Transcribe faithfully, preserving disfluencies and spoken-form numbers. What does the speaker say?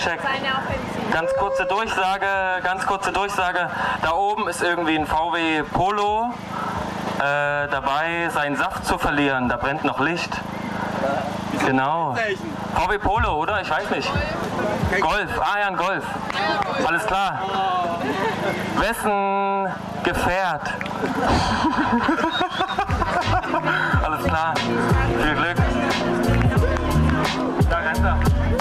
check. Ganz kurze Durchsage, ganz kurze Durchsage. Da oben ist irgendwie ein V W Polo äh, dabei, seinen Saft zu verlieren. Da brennt noch Licht. Genau. V W Polo, oder? Ich weiß nicht. Golf. Ah ja, ein Golf. Alles klar. Wessen Gefährt? Alles klar. Viel Glück.